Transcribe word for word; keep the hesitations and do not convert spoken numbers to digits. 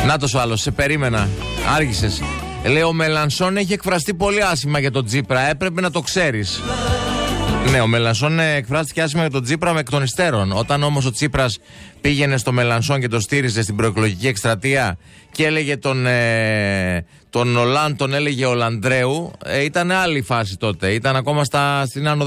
Νάτος ο άλλος, σε περίμενα. Άργησες. Λέει ο Μελανσόν έχει εκφραστεί πολύ άσχημα για τον Τσίπρα. Έπρεπε να το ξέρεις. Ναι, ο Μελανσόν εκφράστηκε άσχημα για τον Τσίπρα με εκ των υστέρων. Όταν όμως ο Τσίπρας πήγαινε στο Μελανσόν και το στήριζε στην προεκλογική εκστρατεία και έλεγε τον, ε, τον Ολάν, τον έλεγε Ολαντρέου, ε, ήταν άλλη φάση τότε. Ήταν ακόμα στα, στην Άνω